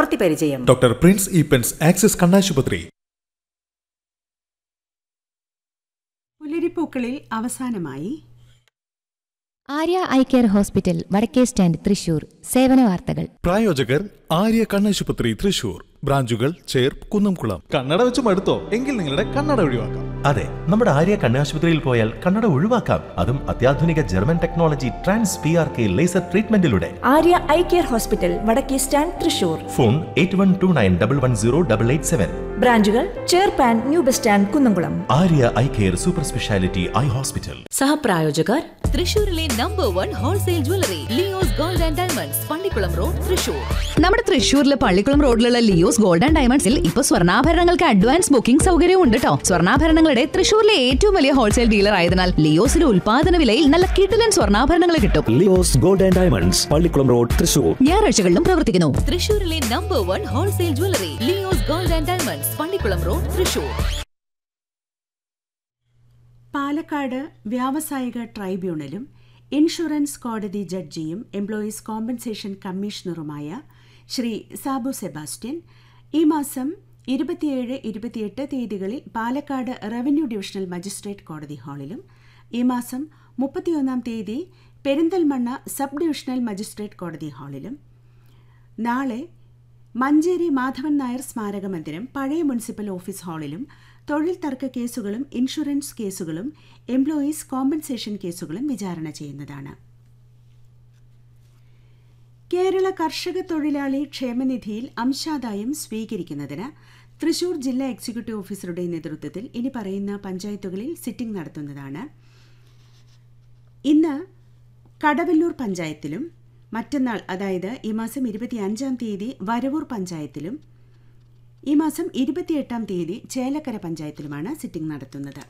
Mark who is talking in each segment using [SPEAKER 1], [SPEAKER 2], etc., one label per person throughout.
[SPEAKER 1] പ്രവൃത്തി പരിചയം.
[SPEAKER 2] Doctor Prince Eappen's axis കണ്ണാശുപത്രി.
[SPEAKER 3] പുലരിപ്പൂക്കളിൽ അവസാനമായി
[SPEAKER 4] ആര്യ ഐ കെയർ ഹോസ്പിറ്റൽ, വടക്കേ സ്റ്റാൻഡ്, തൃശൂർ. സേവന വാർത്തകൾ.
[SPEAKER 2] പ്രായോജകർ ആര്യ കണ്ണാശുപത്രി തൃശൂർ. ബ്രാഞ്ചുകൾ ചേർപ്പ്, കുന്നംകുളം.
[SPEAKER 5] കണ്ണട വെച്ച് മടുത്തോ? എങ്കിൽ നിങ്ങളുടെ കണ്ണട ഒഴിവാക്കാം.
[SPEAKER 6] അതെ, നമ്മുടെ ആര്യ കണ്ണാശുപത്രിയിൽ പോയാൽ കണ്ണട ഒഴിവാക്കാം. അതും അത്യാധുനിക German technology trans PRK laser ട്രീറ്റ്മെന്റിലൂടെ.
[SPEAKER 1] Arya eye care hospital, വടക്കേ സ്റ്റാൻഡ്, തൃശൂർ.
[SPEAKER 6] ഫോൺ 8129110887.
[SPEAKER 1] ബ്രാഞ്ചുകൾ ചേർപ്പാൻ, new bus stand, Kunnamkulam.
[SPEAKER 6] Arya eye care super speciality eye hospital.
[SPEAKER 1] സഹപ്രായോജകർ
[SPEAKER 7] തൃശൂരിലെ number 1 wholesale jewellery Leo's gold and diamonds, Pallikkulam road, Thrissur.
[SPEAKER 8] നമ്മുടെ തൃശൂരിലെ പള്ളിക്കുളം റോഡിലുള്ള ലിയോസ് ഗോൾഡ് ആൻഡ് ഡയമണ്ട്സിൽ ഇപ്പൊ സ്വർണ്ണാഭരണങ്ങൾക്ക് അഡ്വാൻസ് ബുക്കിംഗ് സൗകര്യവും ഉണ്ട് കേട്ടോ. സ്വർണ്ണാഭരണങ്ങളുടെ തൃശൂരിലെ ഏറ്റവും വലിയ ഹോൾസെയിൽ ഡീലർ ആയതിനാൽ ലിയോസിലെ ഉൽപാദന വിലയിൽ നല്ല കിടിലൻ സ്വർണ്ണാഭരണങ്ങൾ കിട്ടും.
[SPEAKER 9] Leo's gold and diamonds, Pallikkulam road, Thrissur.
[SPEAKER 8] ഞായറാഴ്ചകളിലും പ്രവർത്തിക്കുന്നു.
[SPEAKER 7] തൃശൂരിലെ number 1 wholesale jewellery Leo's gold and diamonds, Pallikkulam road, Thrissur.
[SPEAKER 3] Palakkad വ്യാവസായിക ട്രൈബ്യൂണലും ഇൻഷുറൻസ് കോടതി ജഡ്ജിയും employees compensation കമ്മീഷണറുമായ Shri Sabu Sebastian ഈ മാസം 27, 28 തീയതികളിൽ പാലക്കാട് റവന്യൂ ഡിവിഷണൽ മജിസ്ട്രേറ്റ് കോടതി ഹാളിലും ഈ മാസം 31 തീയതി പെരിന്തൽമണ്ണ സബ് ഡിവിഷണൽ മജിസ്ട്രേറ്റ് കോടതി ഹാളിലും നാളെ മഞ്ചേരി മാധവൻ നായർ സ്മാരക മന്ദിരം പഴയ മുനിസിപ്പൽ ഓഫീസ് ഹാളിലും തൊഴിൽ തർക്ക കേസുകളും ഇൻഷുറൻസ് കേസുകളും എംപ്ലോയീസ് കോമ്പൻസേഷൻ കേസുകളും വിചാരണ ചെയ്യുന്നതാണ്. കേരള കർഷക തൊഴിലാളി ക്ഷേമനിധിയിൽ അംശാദായം സ്വീകരിക്കുന്നതിന് തൃശൂർ ജില്ലാ എക്സിക്യൂട്ടീവ് ഓഫീസറുടെ നേതൃത്വത്തിൽ ഇനി പറയുന്ന പഞ്ചായത്തുകളിൽ സിറ്റിംഗ് നടത്തുന്നതാണ്. ഇന്ന് കടവല്ലൂർ പഞ്ചായത്തിലും മറ്റന്നാൾ, അതായത് ഈ മാസം 25 തീയതി വരവൂർ പഞ്ചായത്തിലും ഈ മാസം 28 തീയതി ചേലക്കര പഞ്ചായത്തിലുമാണ് സിറ്റിംഗ് നടത്തുന്നത്.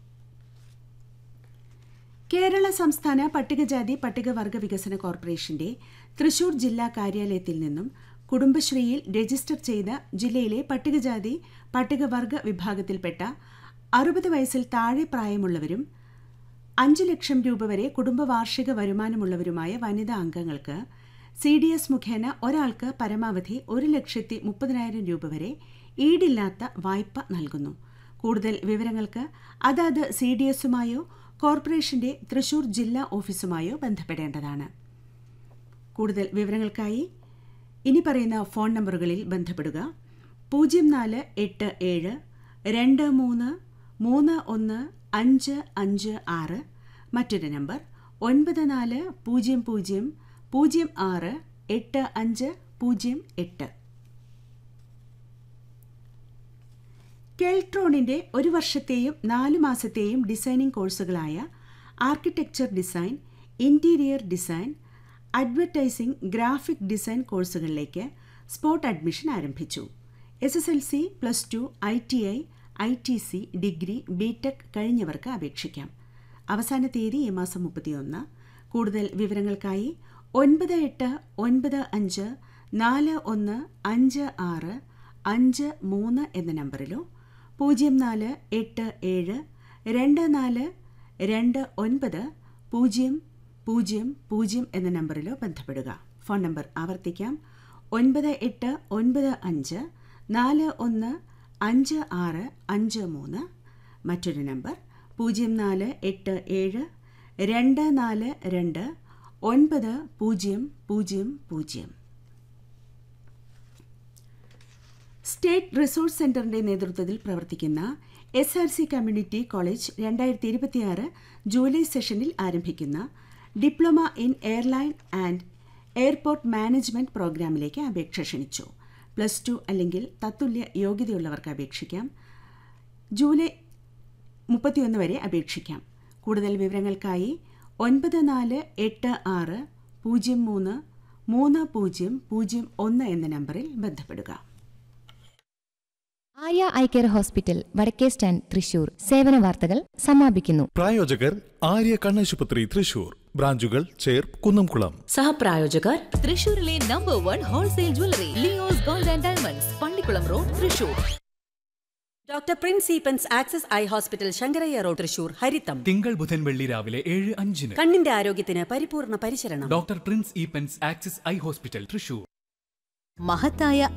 [SPEAKER 3] കേരള സംസ്ഥാന പട്ടികജാതി പട്ടികവർഗ വികസന കോർപ്പറേഷന്റെ തൃശൂർ ജില്ലാ കാര്യാലയത്തിൽ നിന്നും കുടുംബശ്രീയിൽ രജിസ്റ്റർ ചെയ്ത ജില്ലയിലെ പട്ടികജാതി പട്ടികവർഗ വിഭാഗത്തിൽപ്പെട്ട 60 വയസ്സിൽ താഴെ പ്രായമുള്ളവരും 5 ലക്ഷം രൂപ വരെ കുടുംബ വാർഷിക വരുമാനമുള്ളവരുമായ വനിതാ അംഗങ്ങൾക്ക് CDS മുഖേന ഒരാൾക്ക് പരമാവധി 1,30,000 രൂപ വരെ ഈടില്ലാത്ത വായ്പ നൽകുന്നു. കൂടുതൽ വിവരങ്ങൾക്ക് അതാത് CDSുമായോ കോർപ്പറേഷന്റെ തൃശൂർ ജില്ലാ ഓഫീസുമായോ ബന്ധപ്പെടേണ്ടതാണ്. കൂടുതൽ വിവരങ്ങൾക്കായി ഇനി പറയുന്ന ഫോൺ നമ്പറുകളിൽ ബന്ധപ്പെടുക. 0487 23315556, മറ്റൊരു number 9400068508. കെൽട്രോണിന്റെ 1 വർഷത്തെയും 4 മാസത്തെയും designing കോഴ്സുകളായ architecture design, interior design, advertising, graphic design കോഴ്സുകളിലേക്ക് സ്പോട്ട് അഡ്മിഷൻ ആരംഭിച്ചു. SSLC, +2, ITI, ITC, degree, BTech കഴിഞ്ഞവർക്ക് അപേക്ഷിക്കാം. അവസാന തീയതി ഈ മാസം 31. കൂടുതൽ വിവരങ്ങൾക്കായി 9894155653 എന്ന നമ്പറിലോ 0487242900 എന്ന നമ്പറിലോ ബന്ധപ്പെടുക. ഫോൺ നമ്പർ ആവർത്തിക്കാം: 9895415653. മറ്റൊരു നമ്പർ 0482242900. സ്റ്റേറ്റ് റിസോഴ്സ് സെന്ററിന്റെ നേതൃത്വത്തിൽ പ്രവർത്തിക്കുന്ന SRC കമ്മ്യൂണിറ്റി കോളേജ് 2026 ജൂലൈ സെഷനിൽ ആരംഭിക്കുന്ന diploma in airline and airport management പ്രോഗ്രാമിലേക്ക് അപേക്ഷ ക്ഷണിച്ചു. +2 അല്ലെങ്കിൽ തത്തുല്യ യോഗ്യതയുള്ളവർക്ക് അപേക്ഷിക്കാം. ജൂലൈ 31 വരെ അപേക്ഷിക്കാം. കൂടുതൽ വിവരങ്ങൾക്കായി 9486033001 എന്ന നമ്പറിൽ ബന്ധപ്പെടുക.
[SPEAKER 4] ആര്യ ഐ കെയർ ഹോസ്പിറ്റൽ, വടക്കേ സ്റ്റാൻഡ്, തൃശൂർ. സേവന വാർത്തകൾ സമാപിക്കുന്നു.
[SPEAKER 2] പ്രായോജകർ ആര്യ കണ്ണാശുപത്രി തൃശൂർ. ബ്രാഞ്ചുകൾ ചേർപ്പ്, കുന്നംകുളം.
[SPEAKER 1] സഹപ്രായോജകർ
[SPEAKER 7] തൃശൂരിലെ number 1 wholesale jewellery Leo's gold and diamonds, Pallikkulam road, Thrissur.
[SPEAKER 1] Doctor Prince Eappen's axis eye hospital, Sankaraiah road, Thrissur. ഹരിതം
[SPEAKER 10] തിങ്കൾ ബുധൻ വെള്ളി രാവിലെ 7:05.
[SPEAKER 1] കണ്ണിന്റെ ആരോഗ്യത്തിന് പരിപൂർണ പരിചരണം.
[SPEAKER 10] Doctor Prince Eappen's axis eye hospital, Thrissur.
[SPEAKER 8] മഹത്തായ